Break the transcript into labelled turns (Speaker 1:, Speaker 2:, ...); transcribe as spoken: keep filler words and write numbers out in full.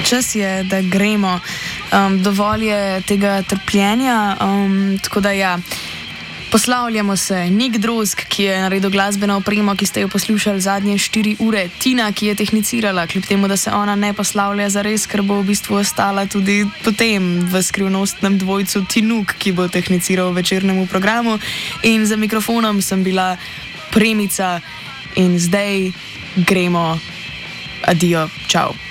Speaker 1: čas je, da gremo. Um, dovolj je tega trpljenja, um, tako da ja. Poslavljamo se. Nik Drozg, ki je naredil glasbeno opremo, ki ste jo poslušali zadnje štiri ure. Tina, ki je tehnicirala, kljub temu, da se ona ne poslavlja zares, ker bo v bistvu ostala tudi potem v skrivnostnem dvojcu Tinuk, ki bo tehniciral v večernemu programu. In za mikrofonom sem bila Premica in zdaj gremo. Adijo, čau.